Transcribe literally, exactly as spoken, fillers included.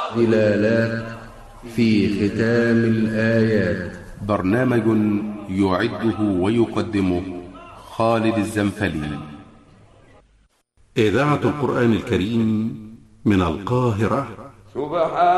ظلالات في ختام الآيات. برنامج يعده ويقدمه خالد الزنفلي. إذاعة القرآن الكريم من القاهرة. سبحان